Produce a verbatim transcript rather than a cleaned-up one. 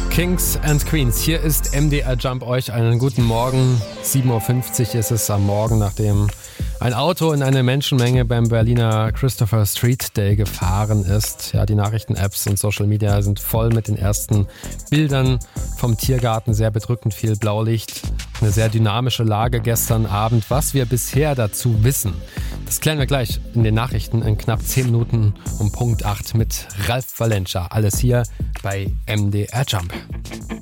Kings and Queens, hier ist M D R Jump, euch einen guten Morgen. sieben Uhr fünfzig ist es am Morgen, nachdem ein Auto in eine Menschenmenge beim Berliner Christopher Street Day gefahren ist. Ja, die Nachrichten-Apps und Social Media sind voll mit den ersten Bildern vom Tiergarten, sehr bedrückend, viel Blaulicht. Eine sehr dynamische Lage gestern Abend. Was wir bisher dazu wissen, das klären wir gleich in den Nachrichten in knapp zehn Minuten um Punkt acht mit Ralf Valencia. Alles hier bei M D R Jump.